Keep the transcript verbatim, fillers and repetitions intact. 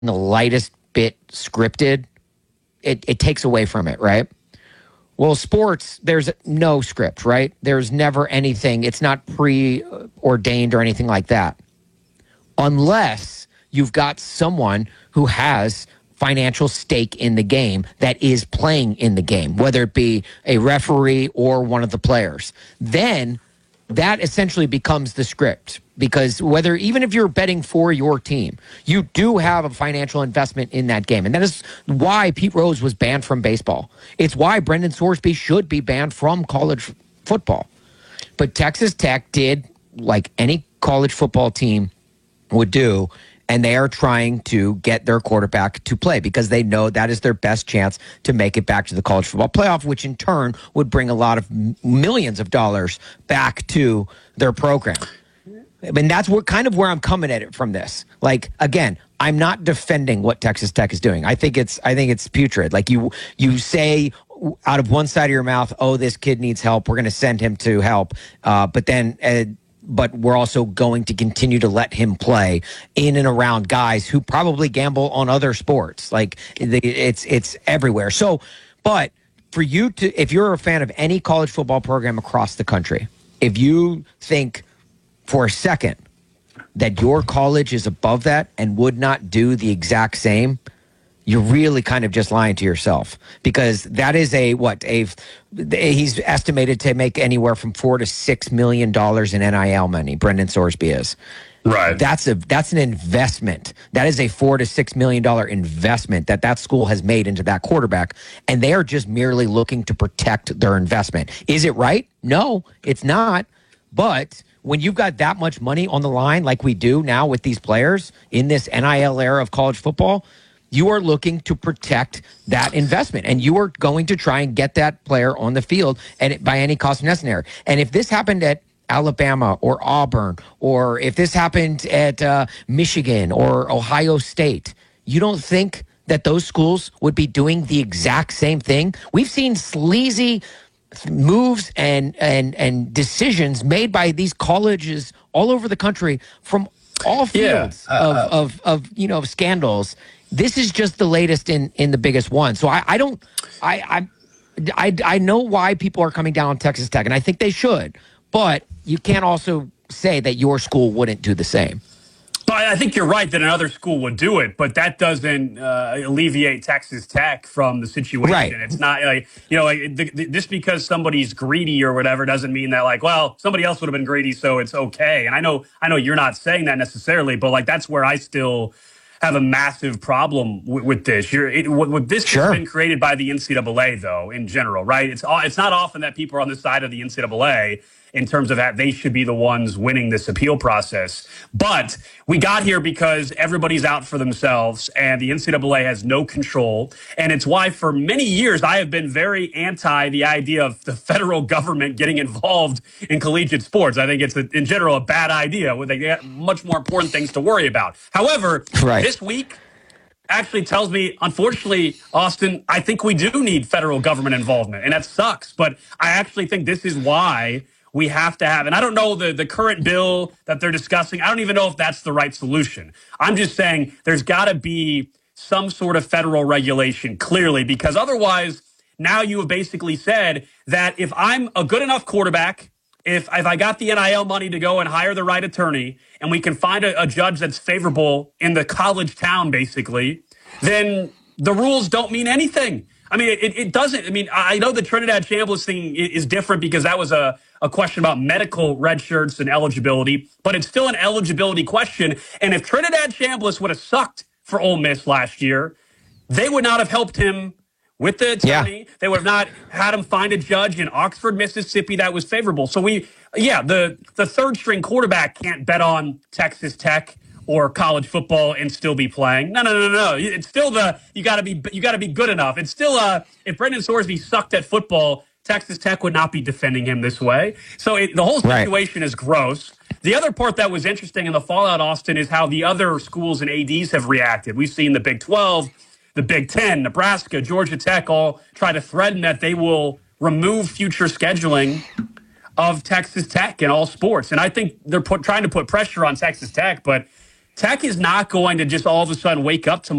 the lightest bit scripted, it, it takes away from it, right? Well, sports, there's no script, right? There's never anything. It's not preordained or anything like that. Unless you've got someone who has financial stake in the game that is playing in the game, whether it be a referee or one of the players. Then that essentially becomes the script, because whether, even if you're betting for your team, you do have a financial investment in that game. And that is why Pete Rose was banned from baseball. It's why Brendan Sorsby should be banned from college f- football. But Texas Tech did like any college football team would do, and they are trying to get their quarterback to play because they know that is their best chance to make it back to the college football playoff, which in turn would bring a lot of m- millions of dollars back to their program. I mean, that's what kind of where I'm coming at it from this. Like, again, I'm not defending what Texas Tech is doing. I think it's I think it's putrid. Like, you you say out of one side of your mouth, oh, this kid needs help, we're going to send him to help, uh, but then. Uh, but we're also going to continue to let him play in and around guys who probably gamble on other sports. Like, it's it's everywhere. So, but for you to, if you're a fan of any college football program across the country, if you think for a second that your college is above that and would not do the exact same, you're really kind of just lying to yourself, because that is a what a he's estimated to make anywhere from four to six million dollars in N I L money. Brendan Sorsby is right. That's a that's an investment. That is a four to six million dollar investment that that school has made into that quarterback, and they are just merely looking to protect their investment. Is it right? No, it's not. But when you've got that much money on the line, like we do now with these players in this N I L era of college football, you are looking to protect that investment, and you are going to try and get that player on the field and it, by any cost necessary. And if this happened at Alabama or Auburn, or if this happened at uh, Michigan or Ohio State, you don't think that those schools would be doing the exact same thing? We've seen sleazy moves and and and decisions made by these colleges all over the country from all fields yeah, uh, of, of of you know scandals. This is just the latest in, in the biggest one. So I, I don't I, I I I know why people are coming down on Texas Tech, and I think they should, but you can't also say that your school wouldn't do the same. I think you're right that another school would do it, but that doesn't uh, alleviate Texas Tech from the situation. Right. It's not like, you know, like the, the, just because somebody's greedy or whatever doesn't mean that, like, well, somebody else would have been greedy, so it's okay. And I know, I know you're not saying that necessarily, but like that's where I still have a massive problem with, with this. You're, it, what, what this Sure. has been created by the N C double A, though, in general, right? It's it's not often that people are on the side of the N C double A in terms of that they should be the ones winning this appeal process. But we got here because everybody's out for themselves and the N C double A has no control. And it's why for many years I have been very anti the idea of the federal government getting involved in collegiate sports. I think it's, a, in general, a bad idea when they get much more important things to worry about. However, right. this week actually tells me, unfortunately, Austin, I think we do need federal government involvement. And that sucks. But I actually think this is why we have to have, and I don't know the, the current bill that they're discussing. I don't even know if that's the right solution. I'm just saying there's got to be some sort of federal regulation, clearly, because otherwise now you have basically said that if I'm a good enough quarterback, if, if I got the N I L money to go and hire the right attorney, and we can find a, a judge that's favorable in the college town, basically, then the rules don't mean anything. I mean, it, it doesn't. I mean, I know the Trinidad Chambliss thing is different because that was a, a question about medical red shirts and eligibility, but it's still an eligibility question. And if Trinidad Chambliss would have sucked for Ole Miss last year, they would not have helped him with the attorney. Yeah. They would have not had him find a judge in Oxford, Mississippi that was favorable. So we, yeah, the, the third string quarterback can't bet on Texas Tech or college football and still be playing. No, no, no, no. It's still the you got to be you got to be good enough. It's still uh if Brendan Sorsby sucked at football, Texas Tech would not be defending him this way. So it, the whole situation right. is gross. The other part that was interesting in the fallout, Austin, is how the other schools and A Ds have reacted. We've seen the Big twelve, the Big ten, Nebraska, Georgia Tech all try to threaten that they will remove future scheduling of Texas Tech in all sports. And I think they're put, trying to put pressure on Texas Tech, but Tech is not going to just all of a sudden wake up tomorrow